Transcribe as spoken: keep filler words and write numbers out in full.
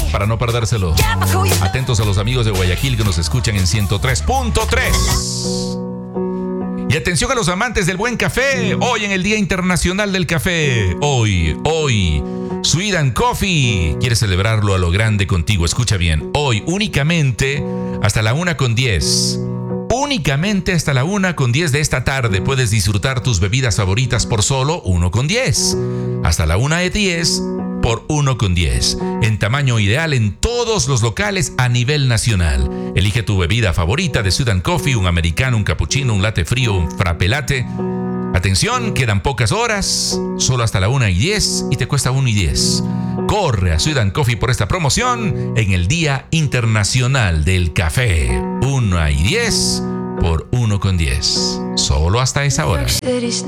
para no perdérselo. Atentos a los amigos de Guayaquil que nos escuchan en ciento tres punto tres. Y atención a los amantes del buen café. Hoy en el Día Internacional del Café. Hoy, hoy, Sweet and Coffee quiere celebrarlo a lo grande contigo. Escucha bien. Hoy únicamente hasta la una con diez. Únicamente hasta la una con diez de esta tarde puedes disfrutar tus bebidas favoritas por solo uno con diez. Hasta la una de diez por uno con diez. En tamaño ideal en todos los locales a nivel nacional. Elige tu bebida favorita de Sweet and Coffee, un americano, un cappuccino, un latte frío, un frappe latte. Atención, quedan pocas horas, solo hasta la una y diez y te cuesta uno y diez. Corre a Sweet and Coffee por esta promoción en el Día Internacional del Café. uno y diez por uno con diez. Solo hasta esa hora.